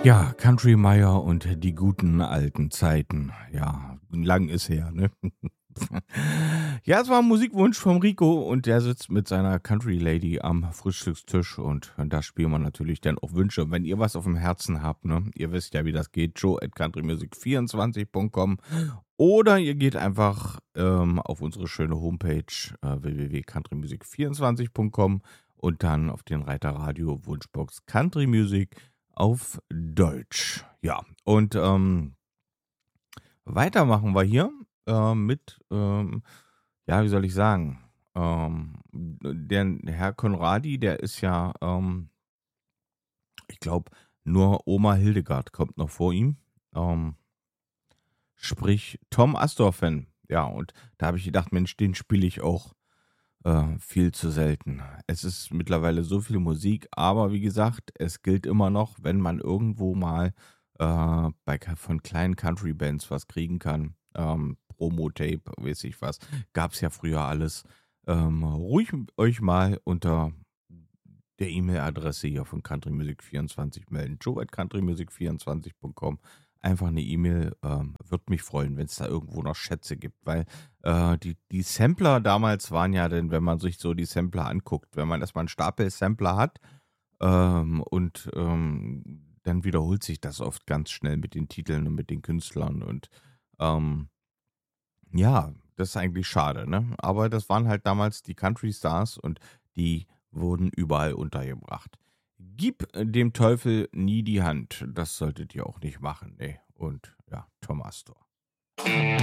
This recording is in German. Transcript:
Ja, Country Meyer und die guten alten Zeiten. Ja, lang ist her, ne? Ja, es war ein Musikwunsch vom Rico und der sitzt mit seiner Country Lady am Frühstückstisch und da spielen wir natürlich dann auch Wünsche. Wenn ihr was auf dem Herzen habt, ne? Ihr wisst ja, wie das geht. Joe at countrymusic24.com oder ihr geht einfach auf unsere schöne Homepage www.countrymusic24.com und dann auf den Reiter Radio Wunschbox Country Music auf Deutsch. Ja, und weitermachen wir hier mit, ja, wie soll ich sagen, der Herr Conradi, der ist ja, ich glaube, nur Oma Hildegard kommt noch vor ihm. Ähm, Sprich Tom Astor-Fan. Ja, und da habe ich gedacht, Mensch, den spiele ich auch viel zu selten. Es ist mittlerweile so viel Musik, aber wie gesagt, es gilt immer noch, wenn man irgendwo mal von kleinen Country-Bands was kriegen kann, Promo-Tape, weiß ich was, gab es ja früher alles, ruhig euch mal unter der E-Mail-Adresse hier von countrymusic24 melden. Joe at countrymusic24.com. Einfach eine E-Mail. Würde mich freuen, wenn es da irgendwo noch Schätze gibt, weil die Sampler damals waren ja denn, wenn man sich so die Sampler anguckt, wenn man erstmal einen Stapel Sampler hat und dann wiederholt sich das oft ganz schnell mit den Titeln und mit den Künstlern und ähm, ja, das ist eigentlich schade, ne? Aber das waren halt damals die Country Stars und die wurden überall untergebracht. Gib dem Teufel nie die Hand. Das solltet ihr auch nicht machen, ne? Und ja, Tom Astor.